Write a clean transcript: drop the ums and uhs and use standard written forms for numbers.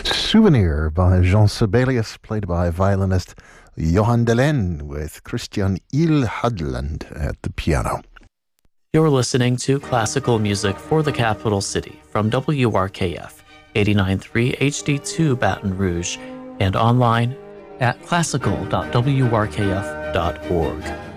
Souvenir by Jean Sibelius, played by violinist Johan Delen with Christian Ilhadland at the piano. You're listening to classical music for the capital city from WRKF 89.3 HD2 Baton Rouge and online at classical.wrkf.org.